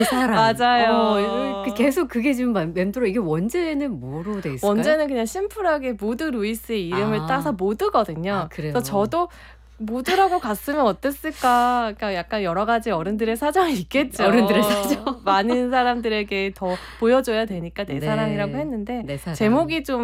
그 사람. 맞아요. 계속 그게 지금 맴돌아. 이게 원제는 뭐로 돼 있을까요? 원제는 그냥 심플하게 모드 루이스의 이름을 따서 모드거든요. 그래요? 그래서 저도 모드라고 갔으면 어땠을까? 그러니까 약간 여러 가지 어른들의 사정이 있겠죠. 어른들의 사정. 많은 사람들에게 더 보여줘야 되니까 내 네. 사랑이라고 했는데 내 사랑. 제목이 좀